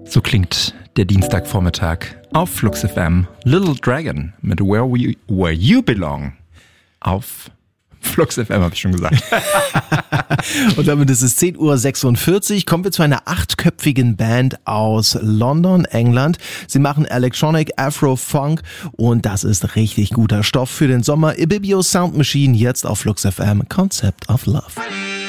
So klingt der Dienstagvormittag auf Flux FM. Little Dragon mit Where You Belong auf Flux FM, habe ich schon gesagt. Und damit ist es 10:46 Uhr. Kommen wir zu einer 8-köpfigen Band aus London, England. Sie machen Electronic Afro Funk und das ist richtig guter Stoff für den Sommer. Ibibio Sound Machine jetzt auf Flux FM. Concept of Love.